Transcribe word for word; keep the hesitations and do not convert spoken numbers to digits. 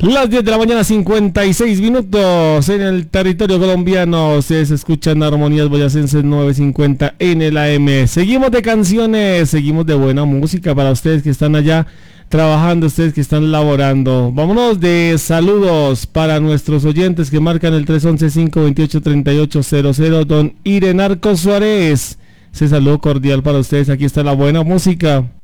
Las diez de la mañana, cincuenta y seis minutos en el territorio colombiano. Ustedes escuchan Armonías Boyacenses novecientos cincuenta en el A M. Seguimos de canciones, seguimos de buena música para ustedes que están allá trabajando, ustedes que están laborando. Vámonos de saludos para nuestros oyentes que marcan el tres once, cinco veintiocho, treinta y ocho cero cero. Don Irenarco Suárez, ese saludo cordial para ustedes. Aquí está la buena música.